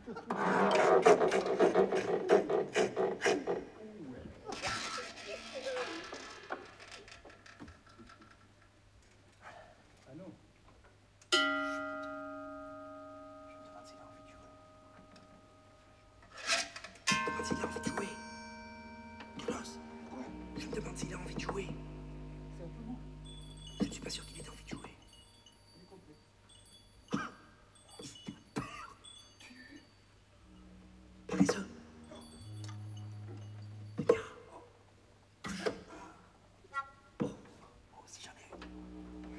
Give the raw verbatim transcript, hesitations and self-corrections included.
Ah non. Je me demande s'il a envie de jouer. Carlos, je me demande s'il a envie de jouer.